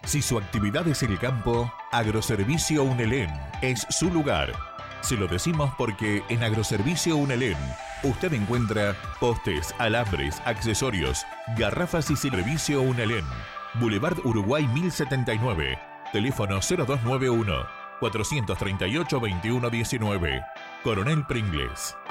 Si su actividad es el campo, Agroservicio Unelén es su lugar. Se lo decimos porque en Agroservicio Unelén usted encuentra postes, alambres, accesorios, garrafas y servicio Unelén. Boulevard Uruguay 1079. Teléfono 0291 438 2119. Coronel Pringles.